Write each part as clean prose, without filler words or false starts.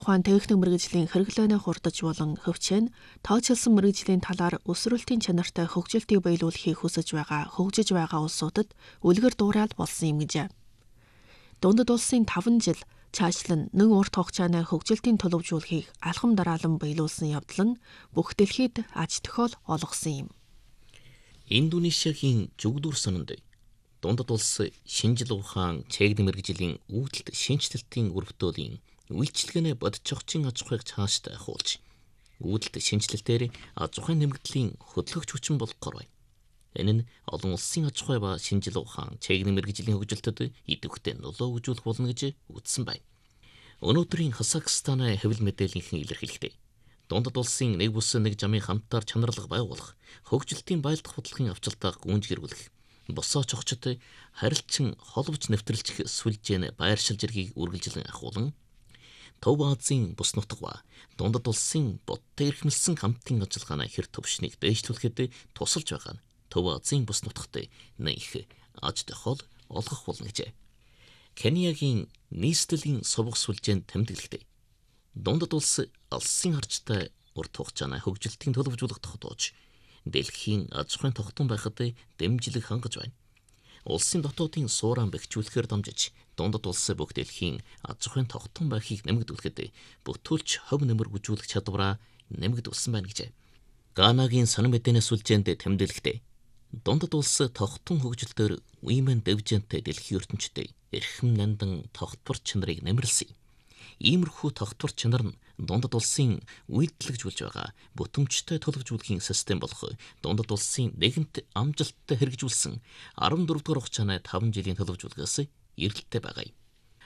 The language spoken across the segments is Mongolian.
ухаан техник мэргэжлийн хэрэглээний хурдаж болон хөвчэн тооцоолсон мэргэжлийн талаар өсвөрлтийн чанартай хөгжилтийг баялуулахыг хүсэж хөгжиж байгаа улсуудад үлгэр дуурайд болсон юм гэжээ. Дундад улсын 5 жил цаашлан нэг урт хугацааны хөгжилтийн төлөвлөжүүлэхийг алхам дараалан баялуулсан явдал нь бүх дэлхийд аж тохиол олгосон юм. Индонезиагийн зүгдүүр сононд дундад улс шинжил ухаан чээгдэн мэргэжлийн үүдэлт шинжилтийн өрөвдөөлийн үйлчилгээний бодит зохицын аж ахуйг цаашдаа хуулж, үүдэлт шинжилэлтээр аж ахуйн нэмэгдлийн хөдөлгөгч хүчин болгохоор байна. Энэ нь олон улсын аж ахуй ба шинжил ухаан чээгдэн мэргэжлийн хөгжилтөд идэвхтэй нөлөө үзүүлэх болно гэж үзсэн байна. Өнөөдрийн Казахстаны хэвлэл мэдээллийнхэн илэрхийлэхдээ дундад улсын нэг бүс нэг жамын хамтаар чанарлага байгуулах, хөгжилтийн байлдах бодлогын авчилтаа гүйж гэрүүлэх, босоо чогчд харилцан холбож нэвтрэлжих сүлжээний байршил зэргийг үргэлжлэн ахуулан Төв Азийн бус нутаг ба дундад улсын бодтой эрхэмлсэн хамтын ажиллагааны хэр төвшнийг дээшлүүлэхэд тусалж байгаа нь Төв Азийн бус нутагт нэх аж тохиол олгох болно гэжээ. Кениягийн нийслэлийн сувг сүлжээнд тэмдэглэхдээ дундад улс алсын харжтай урт хугацааны хөгжилтийн төлөвлөжүүлэх тогтоож, дэлхийн аж ахуйн тогтун байхад дэмжлэг хангаж байна. Улсын дотоодын сууран бэхжүүлэхээр дамжиж, дундад улс бүх дэлхийн аж ахуйн тогтун байхыг нэмэгдүүлэхэд бүтүүлч хөв нэмэр гүйцүүлэх чадвараа нэмэгдүүлсэн байна гэжээ. Ганагийн сонин мэдээний сүлжээнд тэмдэглэхдээ дундад улс тогтун хөгжилтөөр Women Division-тэй дэлхийн ертөнцид эрхэм нандан тогтвор чанарыг нэмэрлсэн. Иймэрхүү тогтвор чанар нь дундад улсын үйлдэлжүүлж байгаа бүтэмжтэй төлөвлөжүүлэхийн систем болох дундад улсын нэгэнт амжилттай хэрэгжүүлсэн 14 дугаар хугацааны 5 жилийн төлөвлөжүүлгээс эргэлттэй байгаа юм.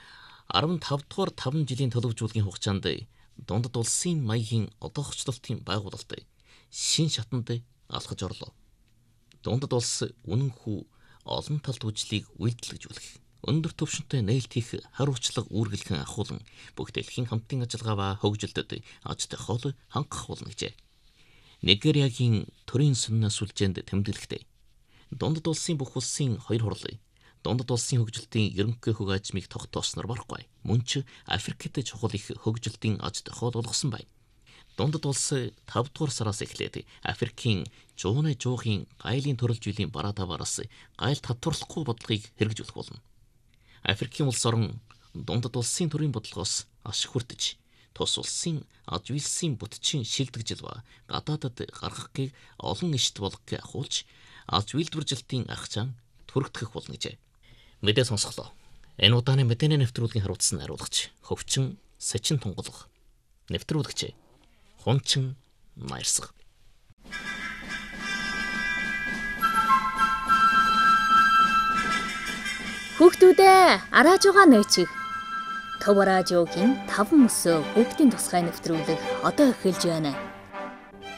15 дугаар 5 жилийн төлөвлөжүүлгийн хугацаанд дундад улсын маягийн одоохчлолтын байгуулалт шин шатанд алхаж орлоо. Дундад улс үнэнхүү олон талт үйлчлэгийг үйлдэлжүүлэх, өндөр түвшинтэй нээлт хийх хариуцлага үүргэлхэн ахуулан бүх дэлхийн хамтын ажиллагаа ба хөгжилтөд аж тохиол хангах болно гэжээ. Нигериагийн төрийн сүннэ сүлжээнд тэмдэглэхдээ дундад улсын бүх улсын хоёр хурлыг дундад улсын хөгжилтийн ерөнхий хөг ажмыг тогтоосноор барахгүй. Мөн ч Африкт чухал их хөгжилтийн аж тохиол олгосон байна. Дундад улс 5 дугаар сараас эхлээд Африкийн жууны жуугийн гайлын төрөл жилийн бараа таваараас гайл татварлахгүй бодлогыг хэрэгжүүлэх болно. Африкийн улс орон дундад улсын төрийн бодлогоос ашиг хүртэж, тус улсын аж үйлсийн бүтцийн шилдэгжил ба гадаадад гаргахыг олон ишт болгохыг ахуулж, аж үйлдвэржилтийн ах чан түрэгдэх болно гэжээ. Мэдээ сонсголоо. Энэ удааны мэдээний нэвтрүүлгийн хариуцсан хариулагч Хөвчин Сэчин Тунгалга. Нэвтрүүлэгч Хунчин Наярсаг. Хүүхдүүдээ арааж байгаа нөөцийг Төв радиогийн 5 мөсөө хүүхдийн тусгай нэвтрүүлэг одоо эхэлж байна.